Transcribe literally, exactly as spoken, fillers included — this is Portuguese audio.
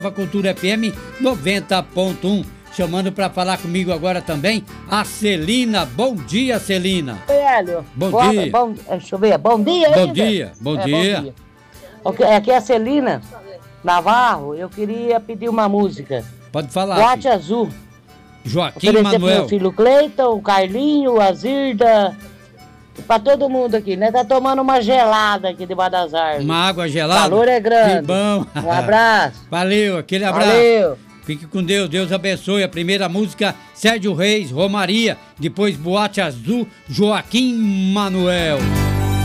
Cultura F M noventa ponto um. Chamando para falar comigo agora também a Celina. Bom dia, Celina. Oi, Hélio. Bom Boa, dia. Bom, deixa eu ver. Bom dia Bom ainda? dia, bom É, dia. Bom dia. Ok, aqui é a Celina Navarro. Eu queria pedir uma música. Pode falar. Boate filho. Azul. Joaquim Oferecer pro Manuel. meu filho Cleiton, o Carlinho, a Zirda. Pra todo mundo aqui, né? Tá tomando uma gelada aqui debaixo das árvores. Uma água O gelada. calor é grande. Que bom. Um abraço. Valeu, aquele abraço. Valeu. Fique com Deus, Deus abençoe. A primeira música, Sérgio Reis, Romaria. Depois Boate Azul, Joaquim Manuel.